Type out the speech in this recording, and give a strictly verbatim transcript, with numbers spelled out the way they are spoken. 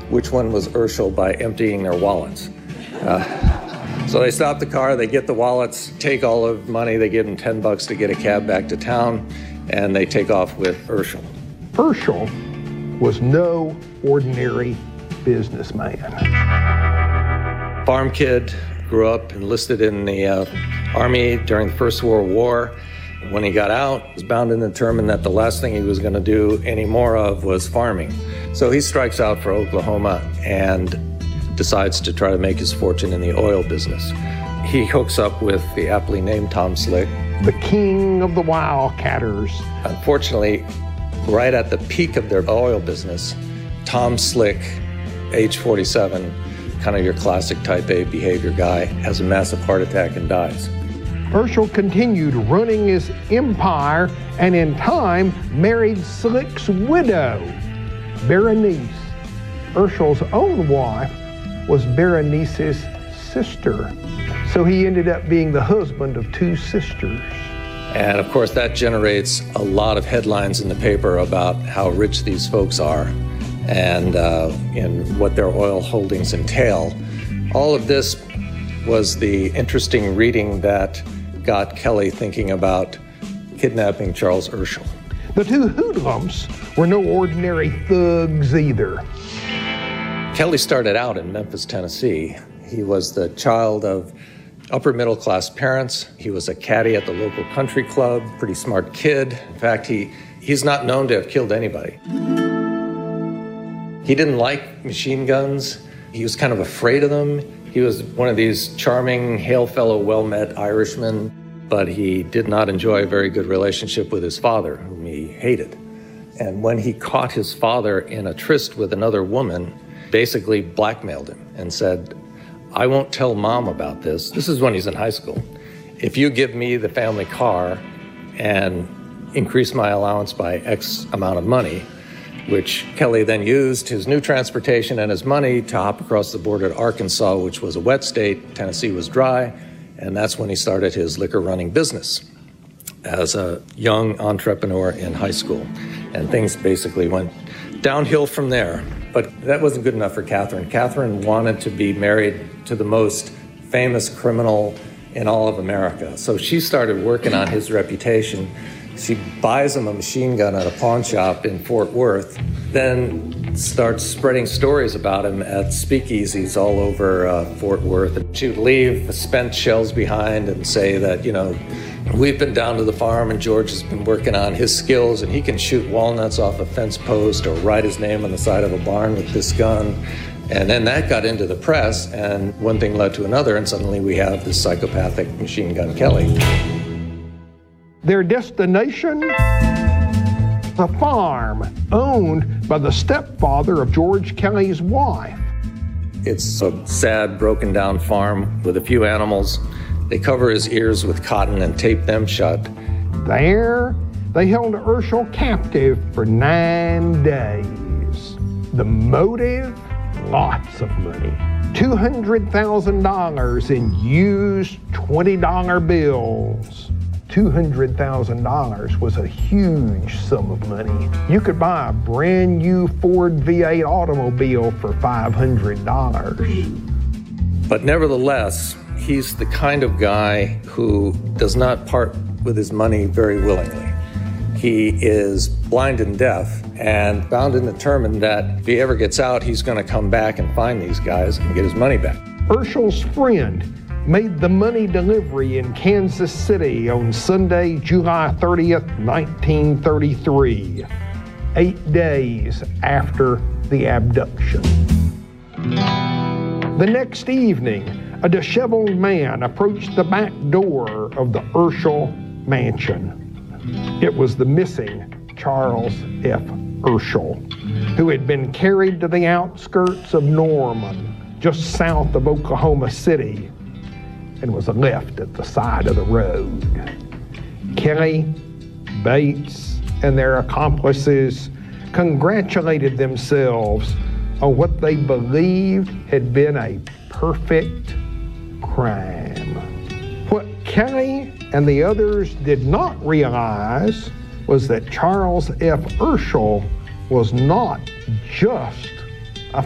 which one was Urschel by emptying their wallets. Uh, so they stop the car, they get the wallets, take all of the money, they give him ten bucks to get a cab back to town, and they take off with Urschel. Urschel was no ordinary businessman. Farm kid, grew up, enlisted in the uh, Army during the First World War. When he got out, he was bound and determined that the last thing he was going to do any more of was farming. So he strikes out for Oklahoma and decides to try to make his fortune in the oil business. He hooks up with the aptly named Tom Slick, the king of the wildcatters. Unfortunately, right at the peak of their oil business, Tom Slick, age forty-seven, kind of your classic type A behavior guy, has a massive heart attack and dies. Urschel continued running his empire and in time married Slick's widow, Berenice. Urschel's own wife was Berenice's sister. So he ended up being the husband of two sisters. And of course that generates a lot of headlines in the paper about how rich these folks are and, uh, and what their oil holdings entail. All of this was the interesting reading that got Kelly thinking about kidnapping Charles Urschel. The two hoodlums were no ordinary thugs either. Kelly started out in Memphis, Tennessee. He was the child of upper middle class parents. He was a caddy at the local country club, pretty smart kid. In fact, he, he's not known to have killed anybody. He didn't like machine guns. He was kind of afraid of them. He was one of these charming, hail fellow, well-met Irishmen, but he did not enjoy a very good relationship with his father, whom he hated. And when he caught his father in a tryst with another woman, basically blackmailed him and said, I won't tell mom about this. This is when he's in high school. If you give me the family car and increase my allowance by X amount of money, which Kelly then used his new transportation and his money to hop across the border to Arkansas, which was a wet state. Tennessee was dry, and that's when he started his liquor running business as a young entrepreneur in high school. And things basically went downhill from there. But that wasn't good enough for Catherine. Catherine wanted to be married to the most famous criminal in all of America. So she started working on his reputation. She buys him a machine gun at a pawn shop in Fort Worth, then starts spreading stories about him at speakeasies all over uh, Fort Worth. And she would leave spent shells behind and say that, you know, we've been down to the farm and George has been working on his skills and he can shoot walnuts off a fence post or write his name on the side of a barn with this gun. And then that got into the press and one thing led to another and suddenly we have this psychopathic machine gun Kelly. Their destination? A farm owned by the stepfather of George Kelly's wife. It's a sad, broken down farm with a few animals. They cover his ears with cotton and tape them shut. There, they held Urschel captive for nine days. The motive? Lots of money. two hundred thousand dollars in used twenty dollar bills. two hundred thousand dollars was a huge sum of money. You could buy a brand new Ford V eight automobile for five hundred dollars. But nevertheless, he's the kind of guy who does not part with his money very willingly. He is blind and deaf and bound and determined that if he ever gets out, he's going to come back and find these guys and get his money back. Urschel's friend made the money delivery in Kansas City on Sunday, July thirtieth, nineteen thirty-three, eight days after the abduction. The next evening, a disheveled man approached the back door of the Urschel mansion. It was the missing Charles F. Urschel, who had been carried to the outskirts of Norman, just south of Oklahoma City, and was left at the side of the road. Kelly, Bates, and their accomplices congratulated themselves on what they believed had been a perfect crime. What Kelly and the others did not realize was that Charles F. Urschel was not just